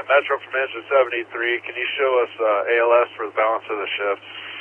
Metro from engine 73. Can you show us ALS for the balance of the shift?